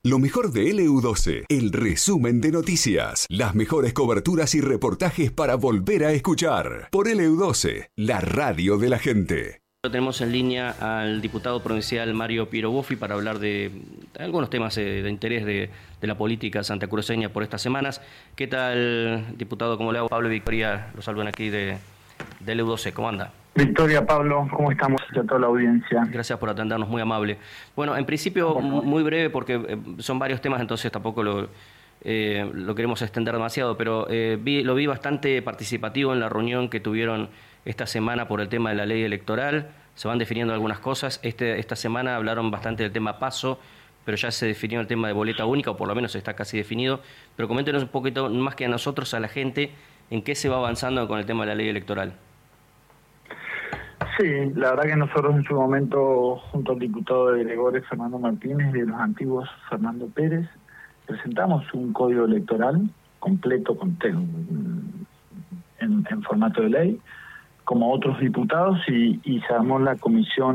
Lo mejor de LU12, el resumen de noticias, las mejores coberturas y reportajes para volver a escuchar. Por LU12, la radio de la gente. Tenemos en línea al diputado provincial Mario Piero Boffi para hablar de algunos temas de interés de la política santacruceña por estas semanas. ¿Qué tal, diputado? ¿Cómo le hago? Pablo y Victoria los saludan aquí de LU12. ¿Cómo anda? Victoria, Pablo, ¿cómo estamos? Y a toda la audiencia. Gracias por atendernos, muy amable. Bueno, en principio, muy breve porque son varios temas, entonces tampoco lo queremos extender demasiado, pero lo vi bastante participativo en la reunión que tuvieron esta semana por el tema de la ley electoral. Se van definiendo algunas cosas. Esta semana hablaron bastante del tema PASO, pero ya se definió el tema de boleta única, o por lo menos está casi definido. Pero coméntenos un poquito, más que a nosotros, a la gente, en qué se va avanzando con el tema de la ley electoral. Sí, la verdad que nosotros en su momento, junto al diputado de Gregores, Fernando Martínez, y de los antiguos Fernando Pérez, presentamos un código electoral completo en formato de ley, como otros diputados, y se armó la comisión